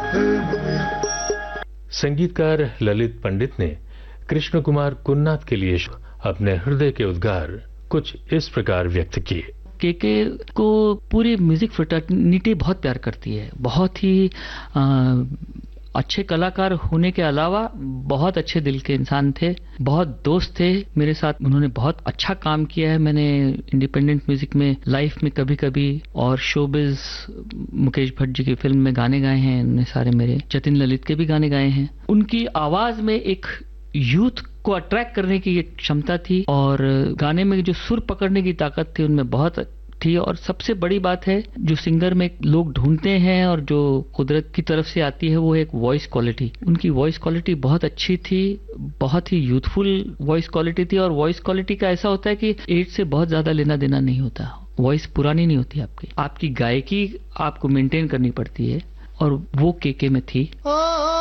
संगीतकार ललित पंडित ने कृष्ण कुमार कुन्नाथ के लिए अपने हृदय के उद्गार कुछ इस प्रकार व्यक्त किए। केके को पूरी म्यूजिक फ्रेटर्निटी बहुत प्यार करती है। बहुत ही अच्छे कलाकार होने के अलावा बहुत अच्छे दिल के इंसान थे, बहुत दोस्त थे मेरे साथ। उन्होंने बहुत अच्छा काम किया है। मैंने इंडिपेंडेंट म्यूजिक में, लाइफ में कभी कभी, और शोबिज मुकेश भट्ट जी की फिल्म में गाने गाए हैं उन्होंने सारे मेरे। जतिन ललित के भी गाने गाए हैं। उनकी आवाज में एक यूथ को अट्रैक्ट करने की एक क्षमता थी और गाने में जो सुर पकड़ने की ताकत थी उनमें बहुत थी। और सबसे बड़ी बात है जो सिंगर में लोग ढूंढते हैं और जो कुदरत की तरफ से आती है वो है एक वॉइस क्वालिटी। उनकी वॉइस क्वालिटी बहुत अच्छी थी, बहुत ही यूथफुल वॉइस क्वालिटी थी। और वॉइस क्वालिटी का ऐसा होता है कि एज से बहुत ज्यादा लेना देना नहीं होता। वॉइस पुरानी नहीं होती आपकी गायकी आपको मेंटेन करनी पड़ती है और वो केके में थी।